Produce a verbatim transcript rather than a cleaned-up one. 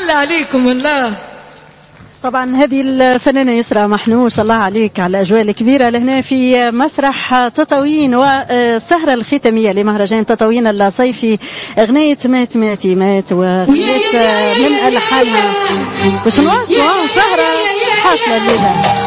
الله عليكم الله. طبعا هذه الفنانة يسرى محنوس، الله عليك على الأجواء الكبيرة لهنا في مسرح تطاوين والسهرة الختامية لمهرجان تطاوين الصيفي. أغنية مات ماتي مات وغلاس من ألحانها باش نواصلوا سهرة حاصلة الليلة.